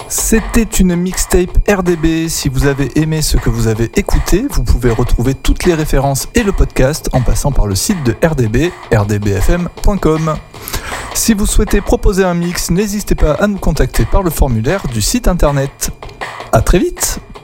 C'était une mixtape RDB. Si vous avez aimé ce que vous avez écouté, vous pouvez retrouver toutes les références et le podcast en passant par le site de RDB, rdbfm.com. Si vous souhaitez proposer un mix, n'hésitez pas à nous contacter par le formulaire du site internet. À très vite!